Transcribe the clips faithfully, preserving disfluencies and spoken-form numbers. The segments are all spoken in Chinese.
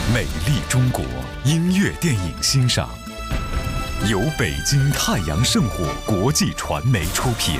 美丽中国音乐电影欣赏，由北京太阳圣火国际传媒出品。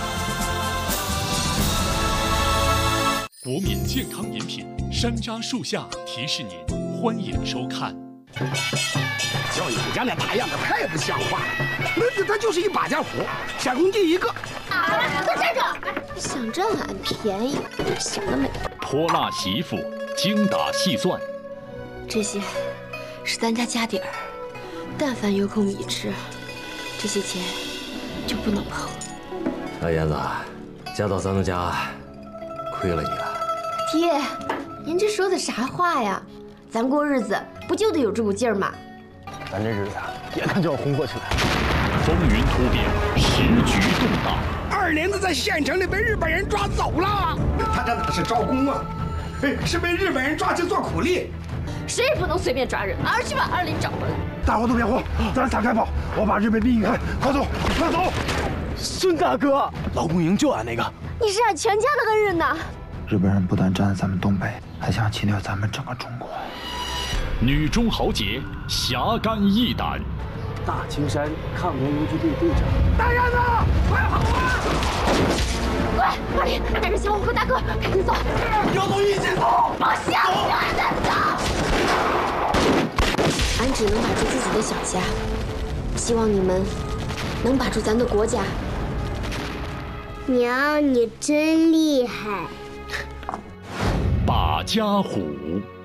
国民健康饮品山楂树下提示您，欢迎收看。 就你家那打样的太不像话了，轮子它就是一把家伙，小公鸡一个。 啊，快站着！想占俺便宜，想得美！ 泼辣媳妇，精打细算。 这些是咱家家底儿，但凡有口米吃，这些钱就不能碰。 小燕子，嫁到咱们家，亏了你了。 爹，您这说的啥话呀？咱过日子不就得有这股劲儿吗？ 咱这日子啊，眼看就要红火起来。 风云突变，时局动荡。 二连子在县城里被日本人抓走了，他这哪是招工啊？哎，是被日本人抓去做苦力。 谁也不能随便抓人，而去把二连找回来。 大伙都别慌，咱散开跑！我把日本兵引开，快走，快走！孙大哥，劳工营就俺那个。 你是俺全家的恩人呐！ 日本人不但占了咱们东北，还想侵略咱们整个中国。 女中豪杰，侠肝义胆。 大青山抗联游击队队长大燕子，快跑啊！ 快，二连，带着小五和大哥赶紧走！ 要走一起走！ 往下面的走！俺只能把住自己的小家，希望你们能把住咱的国家。 娘，你真厉害！ 把家虎。